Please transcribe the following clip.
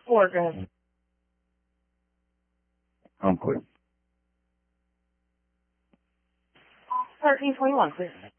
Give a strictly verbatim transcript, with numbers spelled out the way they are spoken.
Four, go ahead. I'm clear. thirteen twenty-one, please.